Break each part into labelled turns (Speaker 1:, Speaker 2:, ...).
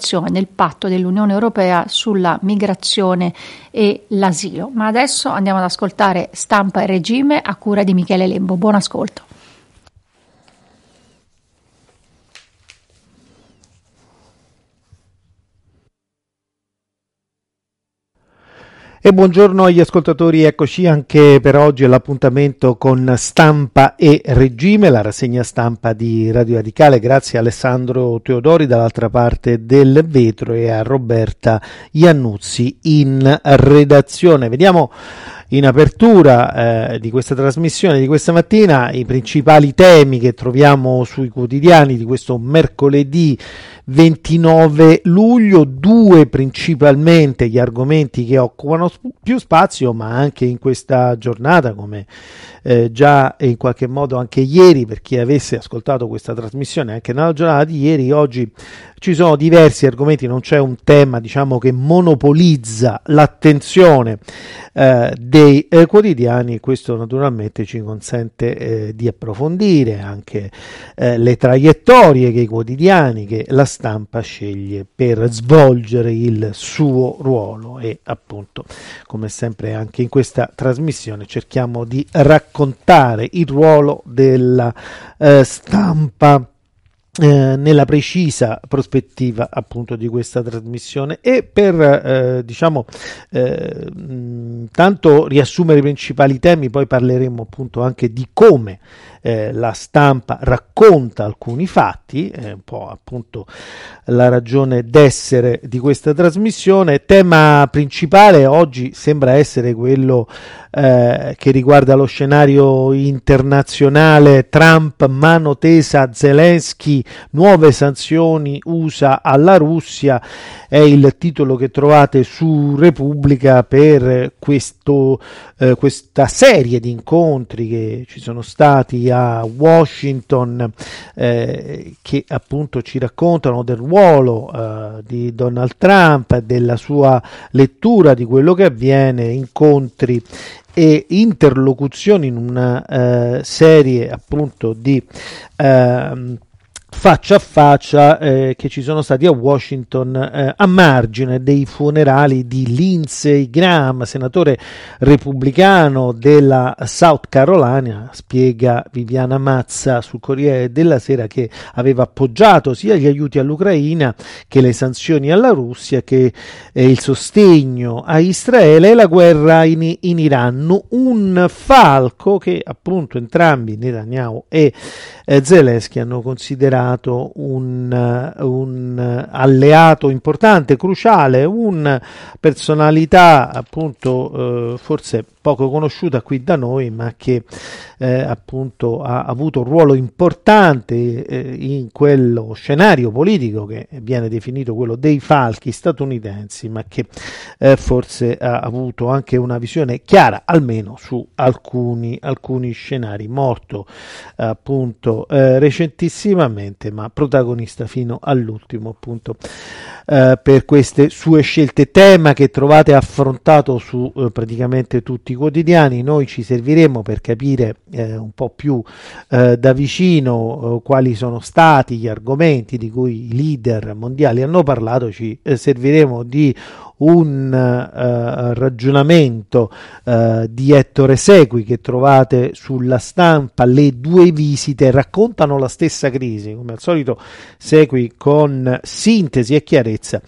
Speaker 1: attuazione del patto dell'Unione Europea sulla migrazione e l'asilo. Ma adesso andiamo ad ascoltare Stampa e Regime a cura di Michele Lembo. Buon ascolto.
Speaker 2: E buongiorno agli ascoltatori, eccoci anche per oggi all'appuntamento con Stampa e Regime, la rassegna stampa di Radio Radicale. Grazie a Alessandro Teodori dall'altra parte del vetro e a Roberta Iannuzzi in redazione. Vediamo in apertura di questa trasmissione di questa mattina i principali temi che troviamo sui quotidiani di questo mercoledì 29 luglio, due principalmente gli argomenti che occupano più spazio, ma anche in questa giornata, come già in qualche modo anche ieri, per chi avesse ascoltato questa trasmissione anche nella giornata di ieri. Oggi ci sono diversi argomenti, non c'è un tema diciamo che monopolizza l'attenzione dei quotidiani, e questo naturalmente ci consente di approfondire anche le traiettorie che i quotidiani, che la stampa sceglie per svolgere il suo ruolo, e appunto come sempre anche in questa trasmissione cerchiamo di raccontare il ruolo della stampa nella precisa prospettiva appunto di questa trasmissione, e per tanto riassumere i principali temi, poi parleremo appunto anche di come la stampa racconta alcuni fatti, un po' appunto la ragione d'essere di questa trasmissione. Tema principale oggi sembra essere quello che riguarda lo scenario internazionale. Trump, mano tesa a Zelensky, nuove sanzioni USA alla Russia, è il titolo che trovate su Repubblica per questa serie di incontri che ci sono stati a Washington, che appunto ci raccontano del ruolo di Donald Trump, della sua lettura di quello che avviene, incontri e interlocuzioni in una serie appunto di faccia a faccia che ci sono stati a Washington a margine dei funerali di Lindsey Graham, senatore repubblicano della South Carolina. Spiega Viviana Mazza sul Corriere della Sera che aveva appoggiato sia gli aiuti all'Ucraina che le sanzioni alla Russia, che il sostegno a Israele e la guerra in Iran. Un falco che appunto entrambi, Netanyahu e Zelensky, hanno considerato un alleato importante, cruciale, una personalità appunto forse poco conosciuta qui da noi, ma che appunto ha avuto un ruolo importante in quello scenario politico che viene definito quello dei falchi statunitensi, ma che forse ha avuto anche una visione chiara almeno su alcuni scenari. Morto appunto recentissimamente, ma protagonista fino all'ultimo appunto per queste sue scelte. Tema che trovate affrontato su praticamente tutti i quotidiani. Noi ci serviremo per capire un po' più da vicino quali sono stati gli argomenti di cui i leader mondiali hanno parlato. Ci serviremo di un ragionamento di Ettore Segui che trovate sulla stampa. Le due visite raccontano la stessa crisi, come al solito Segui con sintesi e chiarezza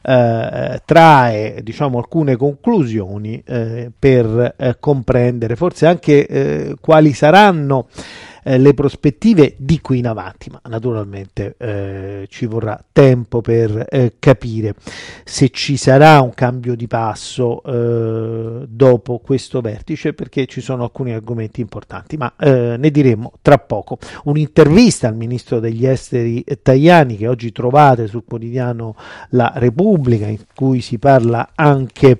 Speaker 2: trae diciamo alcune conclusioni per comprendere forse anche quali saranno le prospettive di qui in avanti, ma naturalmente ci vorrà tempo per capire se ci sarà un cambio di passo dopo questo vertice, perché ci sono alcuni argomenti importanti, ma ne diremo tra poco. Un'intervista al ministro degli esteri Tajani che oggi trovate sul quotidiano La Repubblica, in cui si parla anche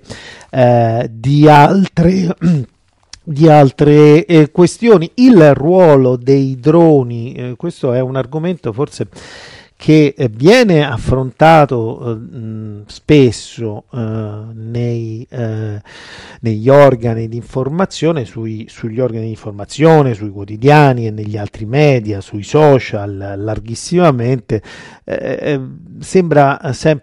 Speaker 2: di altre questioni. Il ruolo dei droni, questo è un argomento forse che viene affrontato spesso negli organi di informazione, sugli organi di informazione, sui quotidiani e negli altri media, sui social larghissimamente. Sembra sempre